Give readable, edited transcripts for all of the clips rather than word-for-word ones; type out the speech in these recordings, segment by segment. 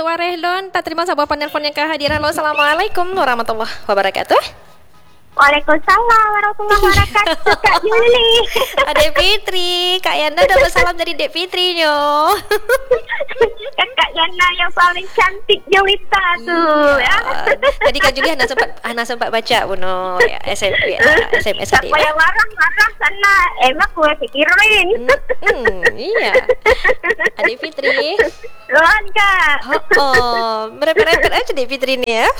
Warehlon. Tak terima sabar penelpon yang kehadiran. Halo, Assalamualaikum warahmatullahi wabarakatuh. Waalaikumsalam warahmatullahi wabarakatuh, Kak Yuli. Adik Fitri, Kak Yana dah bersalam dari Dek Fitrinya. Kak Yana yang paling cantik Jelita tu. Ya. Tadi Kak Juli Hana sempat baca pun SMS tak adik. payah marah sana. Emang gue pikirin. Iya. Adik Fitri. Luan, Kak. Merepet-repet aja Dek Fitri ni ya.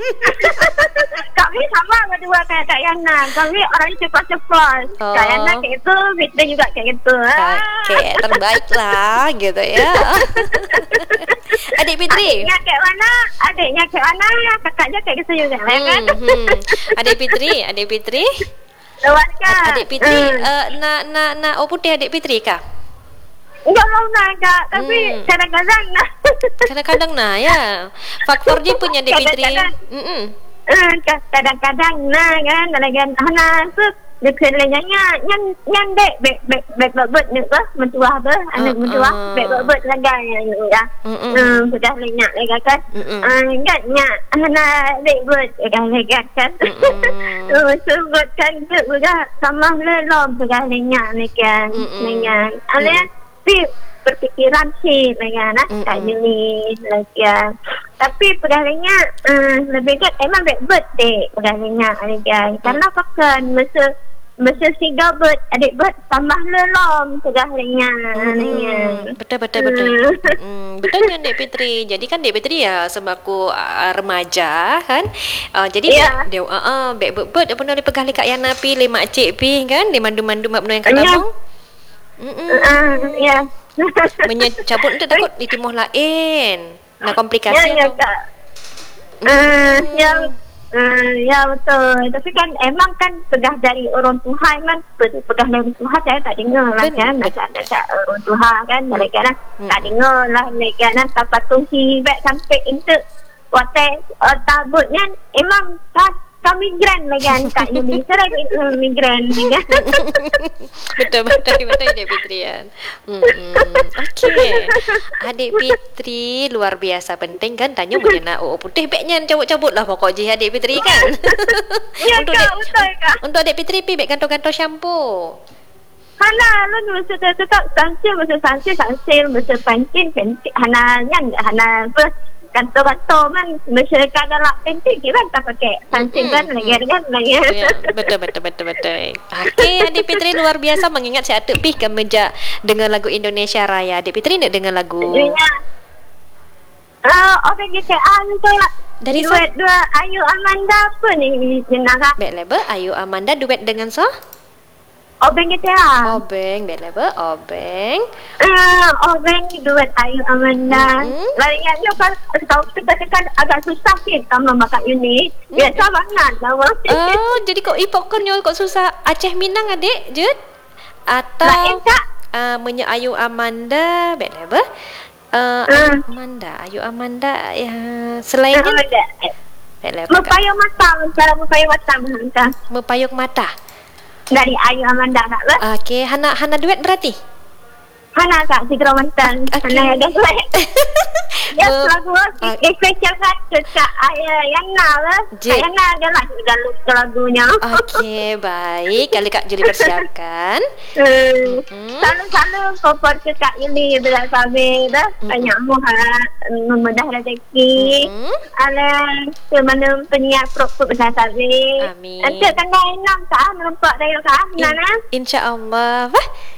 Kami sama berdua kayak Kak Yana. Kami orang cepat-cepat. Kak Yana kayak itu, Fitri juga kayak gitu. Oke, terbaik lah gitu ya. Adik Fitri. Adiknya kayak mana? Kakaknya kayak gitu juga, ya kan? Adik Fitri. Luan, Kak. Adik Fitri, nak putih Adik Fitri kah? Enggak mau nak, Kak. Tapi kadang-kadang nak. Kadang-kadang nah ya. Faktor dia punya Adik Fitri. Kadang-kadang nah kan, kadang-kadang Hana tu dia kelengnya nyan dek bek nữa mentua ber anak mentua bek lagai ya. Sudah lenyak lagi kan. Enggaknya Hana dek bet lagai kan. Sebut kan juga sama lelom sudah lenyak kan. Lenyak. Alias berpikiran sih dengan Kak Yuli lagi. Tapi pegawainya lebih kan emang bet dek pegawainya lagi. Karena pakan masa siga bet adik bet tambah lelom pegawainya. Betul. Betul kan Dek Fitri. Jadi kan Dek Fitri ya semaku remaja kan. Jadi dia bet apa nak pegang Kak Yana pi lemak cik pi kan di mandu-mandu mak yang kat kampung. Ya. Menyabut untuk takut di timur lain. Nah komplikasi ya, Kak. Ya betul. Tapi kan emang kan pegah dari orang Tuhan kan, pegah dari Tuhan saya tak dengar lah kan. Macam orang Tuhan kan mereka kan tak dengar lah mereka kan tak patuh hibak sampai untuk watai tabutnya emang kami migran lagi kan Kak Yuli. Saya migran kan. Betul Dek Fitri kan. Okey. Adik Fitri luar biasa penting kan tanya mengenai putih beknya cabut-cabut lah pokok je Adik Fitri kan. Ya Kak, betul Kak. Untuk Adik Fitri pi bek kantong-kantong shampoo. Hana lu mesti tetap sansil mesti pancin Hana nyan Hana apa kantor-kantor kan masyarakat galak penting kan tak pakai sancing kan lagi. Betul. Okey, Adik Fitri luar biasa mengingat saya atuk pi ke meja dengan lagu Indonesia Raya. Adik Fitri nak dengar lagu GTA tu lah. Dari duet dua Ayu Amanda apa ni jenaka? Baik label Ayu Amanda duet dengan Obeng GTA. Obeng, baik label Obeng. Obeng duet Ayu Amanda. Lariannya kan tahu kita kan agak susah sih sama Kak Yuli. Biasa banget nama. Jadi kau ipokonnya kau susah Aceh Minang adik Jud atau Menya Ayu Amanda baik label Ayu Amanda ya selainnya baik label Mepayung mata dari Ayu Amanda nak lah. Okey, Hana duet berarti? Hana Kak Sigro Mantan. Hana ada duet. Ya lagu spesial kan Kak Yana lah. Yana ada lagunya. Okey, baik. Kali Kak Juli persiapkan. Selalu cover ke Kak Yuli bila sampai dah banyak memudah rezeki. Alah ke mana penyiar program besar sampai. Amin. Nanti tanggal 6 Kak melompat dari Kak Nana. InsyaAllah.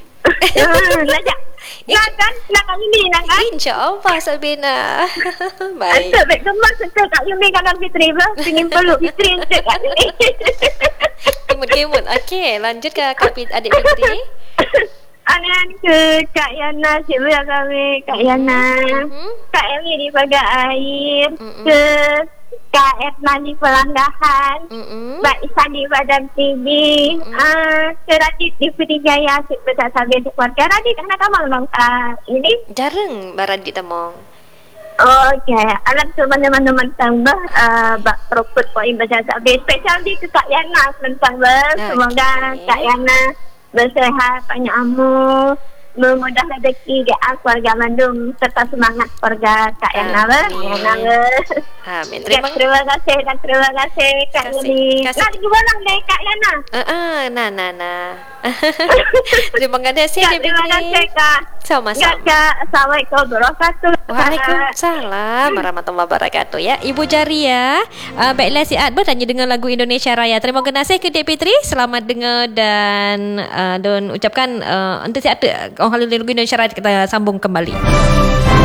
Nak Kak Yuli nak kan? InsyaAllah Sabina. Baik. Baik kemas untuk Kak Yuli dengan Fitri ingin peluk Fitri untuk Kak Yuli. Kemut. Okey, lanjut ke Adik Fitri. Anak ke Kak Yana, siapa kami Kak Yana, Kak Emi di Pagar Air, ke Kak Etna di Pelanggahan, Mbak Isan di Badan TV, ke Radit di Putih Jaya, Besar Sabi di keluarga Radit. Anak kamu memang ini? Jarang Radit tamong. Okey, alam tu mana-mana tambah bak proput poin Besar Sabi. Spesial di Kak Yana tentang semoga Kak Yana bersehat, banyak umur, memudah rezeki ke keluarga Bandung serta semangat keluarga Kak Yana. Amin. Terima kasih Kak Yuli. Nak juga lang deh Kak Yana. Nah. Terima kasih Dek Terima Fitri. kasih Kak. Sama-sama. Kak. Assalamualaikum warahmatullahi wabarakatuh. Waalaikumsalam warahmatullahi wabarakatuh ya. Ibu Jaria, baiklah sihat bertanya dengan lagu Indonesia Raya. Terima kasih ke Dek Fitri. Selamat dengar dan ucapkan untuk sihat lagu Indonesia Raya kita sambung kembali.